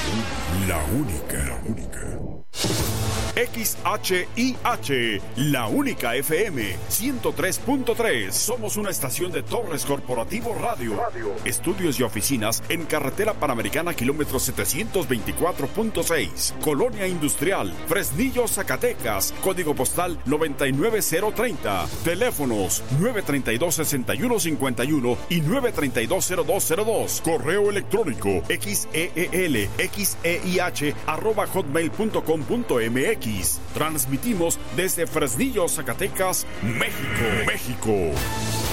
La única. XHIH, la única FM 103.3. Somos una estación de Torres Corporativo Radio. Estudios y oficinas en Carretera Panamericana, kilómetro 724.6. Colonia Industrial, Fresnillo, Zacatecas. Código postal 99030. Teléfonos 932-6151 y 932-0202. Correo electrónico xeelxeih@hotmail.com.mx. Transmitimos desde Fresnillo, Zacatecas, México.